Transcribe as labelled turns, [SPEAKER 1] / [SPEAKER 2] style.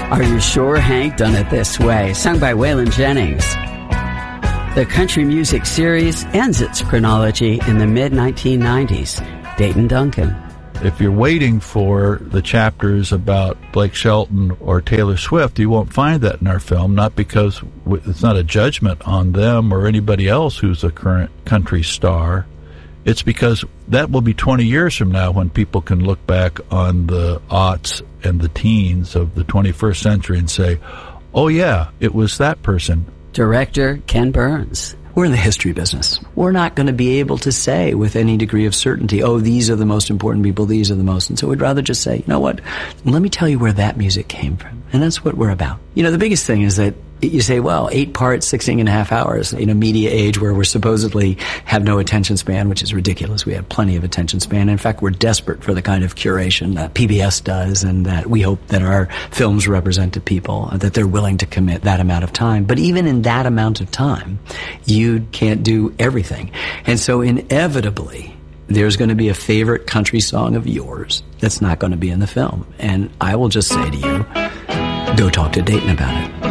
[SPEAKER 1] Are You Sure Hank Done It This Way, sung by Waylon Jennings. The country music series ends its chronology in the mid-1990s. Dayton Duncan.
[SPEAKER 2] If you're waiting for the chapters about Blake Shelton or Taylor Swift, you won't find that in our film, not because it's not a judgment on them or anybody else who's a current country star. It's because that will be 20 years from now when people can look back on the aughts and the teens of the 21st century and say, oh yeah, it was that person.
[SPEAKER 1] Director Ken Burns.
[SPEAKER 3] We're in the history business. We're not going to be able to say with any degree of certainty, oh, these are the most important people, these are the most. And so we'd rather just say, you know what, let me tell you where that music came from. And that's what we're about. You know, the biggest thing is that you say, well, 8 parts, 16.5 hours in a media age where we're supposedly have no attention span, which is ridiculous. We have plenty of attention span. In fact, we're desperate for the kind of curation that PBS does and that we hope that our films represent to people, that they're willing to commit that amount of time. But even in that amount of time, you can't do everything. And so inevitably, there's going to be a favorite country song of yours that's not going to be in the film. And I will just say to you, go talk to Dayton about it.